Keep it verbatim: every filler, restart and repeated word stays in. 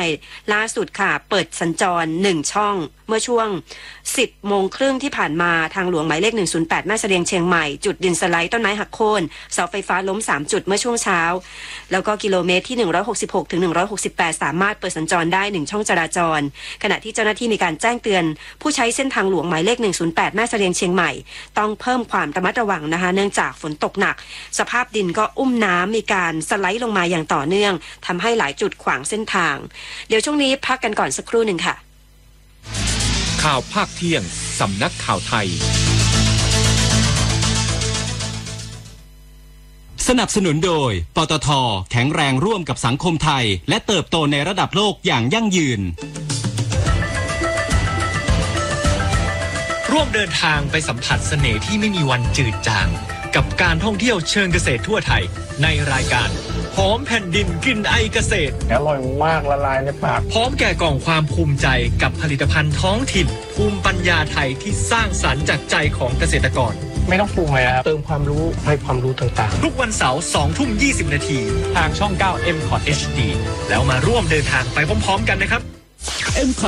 ล่าสุดค่ะเปิดสัญจรหนึ่งช่องเมื่อช่วงสิบโมงครึ่งที่ผ่านมาทางหลวงหมายเลขหนึ่งศูนย์แปดแม่เสลียงเชียงใหม่จุดดินสไลด์ต้นไม้หักโค่นเสาไฟฟ้าล้มสามจุดเมื่อช่วงเช้าแล้วก็กิโลเมตรที่หนึ่งร้อยหกสิบหกถึงหนึ่งร้อยหกสิบแปดสามารถเปิดสัญจรได้หนึ่งช่องจราจรขณะที่เจ้าหน้าที่มีการแจ้งเตือนผู้ใช้เส้นทางหลวงหมายเลขหนึ่งศูนย์แปดแม่เสลียงเชียงใหม่ต้องเพิ่มความระมัดระวังนะคะเนื่องจากฝนตกหนักสภาพดินก็อุ้มน้ำมีการสไลด์ลงมาอย่างต่อเนื่องทำให้หลายจุดขวางเส้นทางเดี๋ยวช่วงนี้พักกันก่อนสักครู่หนึ่งค่ะข่าวภาคเที่ยงสำนักข่าวไทยสนับสนุนโดยปตท.แข็งแรงร่วมกับสังคมไทยและเติบโตในระดับโลกอย่างยั่งยืนร่วมเดินทางไปสัมผัสเสน่ห์ที่ไม่มีวันจืดจางกับการท่องเที่ยวเชิงเกษตรทั่วไทยในรายการหอมแผ่นดินกลิ่นไอเกษตรอร่อยมากละลายในปากพร้อมแก่กล่องความภูมิใจกับผลิตภัณฑ์ท้องถิ่นภูมิปัญญาไทยที่สร้างสรรค์จากใจของเกษตรกรไม่ต้องปรุงเลยครับเติมความรู้ให้ความรู้ต่างๆทุกวันเสาร์สองทุ่มยี่สิบนาทีทางช่องเก้า เอ็ม คอท เอช ดี แล้วมาร่วมเดินทางไปพร้อมๆกันนะครับ